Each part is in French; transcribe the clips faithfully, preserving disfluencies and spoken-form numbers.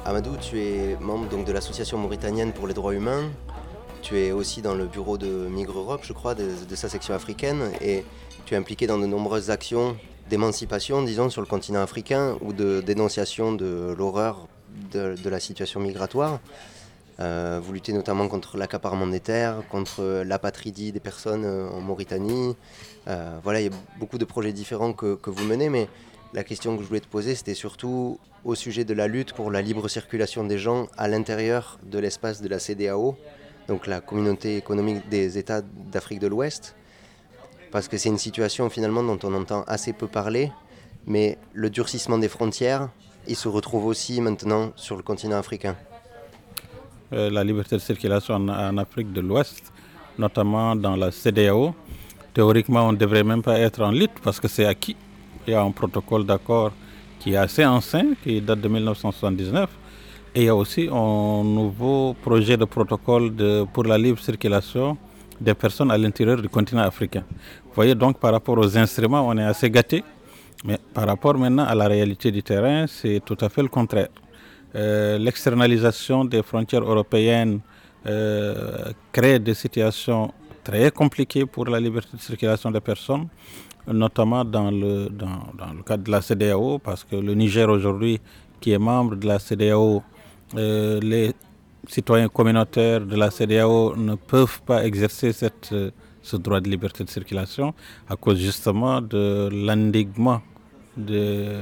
Amadou, tu es membre donc, de l'Association mauritanienne pour les droits humains. Tu es aussi dans le bureau de Migre Europe, je crois, de, de sa section africaine. Et tu es impliqué dans de nombreuses actions d'émancipation, disons, sur le continent africain ou de dénonciation de l'horreur de, de la situation migratoire. Euh, vous luttez notamment contre l'accaparement des terres, contre l'apatridie des personnes en Mauritanie. Euh, voilà, il y a beaucoup de projets différents que, que vous menez, mais la question que je voulais te poser, c'était surtout au sujet de la lutte pour la libre circulation des gens à l'intérieur de l'espace de la C D A O, donc la communauté économique des États d'Afrique de l'Ouest, parce que c'est une situation finalement dont on entend assez peu parler, mais le durcissement des frontières, il se retrouve aussi maintenant sur le continent africain. Euh, la liberté de circulation en, en Afrique de l'Ouest, notamment dans la C D A O, théoriquement on ne devrait même pas être en lutte parce que c'est acquis. Il y a un protocole d'accord qui est assez ancien, qui date de mille neuf cent soixante-dix-neuf. Et il y a aussi un nouveau projet de protocole de, pour la libre circulation des personnes à l'intérieur du continent africain. Vous voyez, donc par rapport aux instruments, on est assez gâtés. Mais par rapport maintenant à la réalité du terrain, c'est tout à fait le contraire. Euh, l'externalisation des frontières européennes euh, crée des situations très compliquées pour la liberté de circulation des personnes, notamment dans le, dans, dans le cadre de la C D A O, parce que le Niger aujourd'hui, qui est membre de la C D A O, euh, les citoyens communautaires de la C D A O ne peuvent pas exercer cette, ce droit de liberté de circulation à cause justement de l'endiguement de,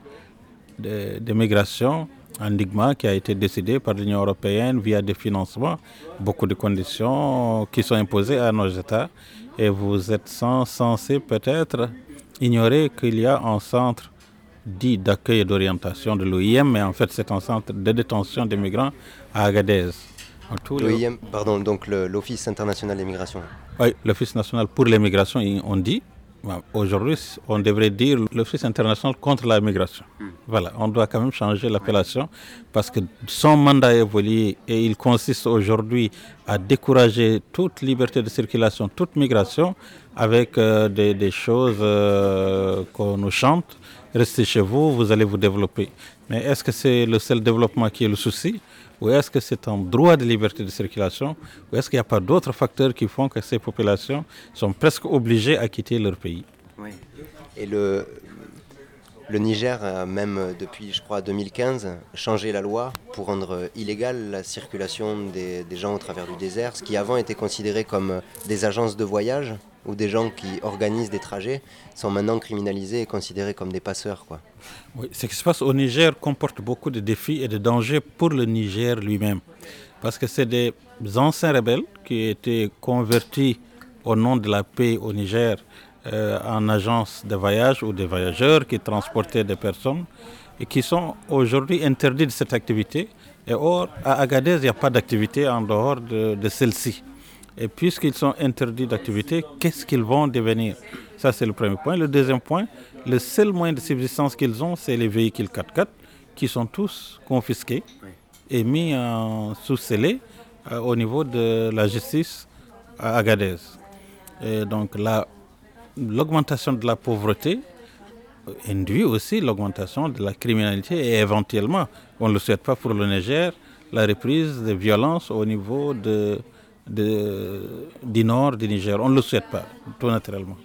de, de migration, endiguement qui a été décidé par l'Union européenne via des financements, beaucoup de conditions qui sont imposées à nos États. Et vous êtes censé peut-être ignorer qu'il y a un centre dit d'accueil et d'orientation de l'O I M, mais en fait c'est un centre de détention des migrants à Agadez. L'O I M, pardon, donc le, l'Office international des migrations. Oui, l'Office national pour les migrations, on dit. Aujourd'hui, on devrait dire l'Office international contre la migration. Mm. Voilà, on doit quand même changer l'appellation parce que son mandat a évolué et il consiste aujourd'hui à décourager toute liberté de circulation, toute migration avec euh, des, des choses euh, qu'on nous chante. Restez chez vous, vous allez vous développer. Mais est-ce que c'est le seul développement qui est le souci? Ou est-ce que c'est un droit de liberté de circulation? Ou est-ce qu'il n'y a pas d'autres facteurs qui font que ces populations sont presque obligées à quitter leur pays? Oui. Et le, le Niger a même, depuis, je crois, deux mille quinze, changé la loi pour rendre illégale la circulation des, des gens au travers du désert, ce qui avant était considéré comme des agences de voyage, ou des gens qui organisent des trajets, sont maintenant criminalisés et considérés comme des passeurs, quoi. Oui, ce qui se passe au Niger comporte beaucoup de défis et de dangers pour le Niger lui-même. Parce que c'est des anciens rebelles qui étaient convertis au nom de la paix au Niger euh, en agences de voyage ou des voyageurs qui transportaient des personnes et qui sont aujourd'hui interdits de cette activité. Et or, à Agadez, il n'y a pas d'activité en dehors de, de celle-ci. Et puisqu'ils sont interdits d'activité, qu'est-ce qu'ils vont devenir? Ça, c'est le premier point. Le deuxième point, le seul moyen de subsistance qu'ils ont, c'est les véhicules quatre-quatre qui sont tous confisqués et mis en sous-scellé euh, au niveau de la justice à Agadez. Et donc, la, l'augmentation de la pauvreté induit aussi l'augmentation de la criminalité et éventuellement, on ne le souhaite pas pour le Niger, la reprise des violences au niveau de... De, du nord du Niger. On ne le souhaite pas, tout naturellement.